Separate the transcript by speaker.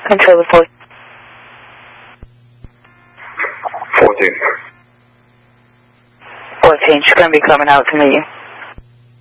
Speaker 1: Control the 14.
Speaker 2: 14.
Speaker 1: 14, she's going to be coming out to meet you.